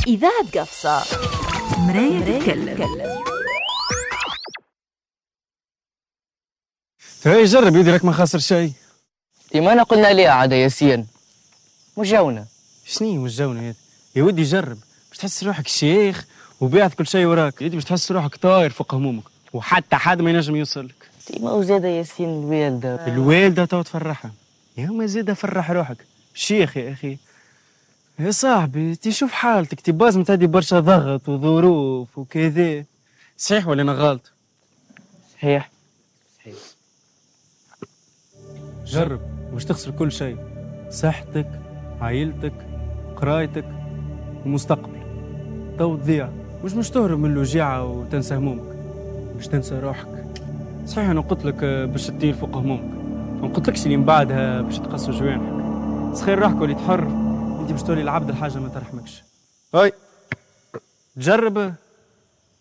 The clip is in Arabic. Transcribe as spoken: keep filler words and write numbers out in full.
إذاعة قفصة، مراية تتكلم. هاي جرب يدي لك ما خاسر شيء. ديما أنا قلنا ليه عاد ياسين مش جونا. شني مش جونا يا يا ودي جرب باش تحس روحك شيخ وبيعت كل شيء وراك. يدي باش تحس روحك طاير فوق همومك وحتى حد ما ينجم يوصلك. ديما وزاد ياسين الوالدة الوالدة تو تفرحها يا ما زيد فرح روحك شيخ يا أخي. يا صاحبي تشوف حالتك تبازم تهدي برشا ضغط وظروف وكذا. صحيح ولا أنا غلط؟ صحيح صحيح. جرب مش تخسر كل شيء، صحتك، عائلتك، قرايتك ومستقبل. تو تضيع مش مش تهرب من الوجيعة وتنسى همومك، مش تنسى روحك. صحيح أنا قلت لك باش تطير فوق همومك، ما قلتلكش اللي من بعدها باش تقصوا جوانحك. تخيل روحك ولي تحر انت باش تولي العبد الحاجة ما ترحمكش. هاي جرب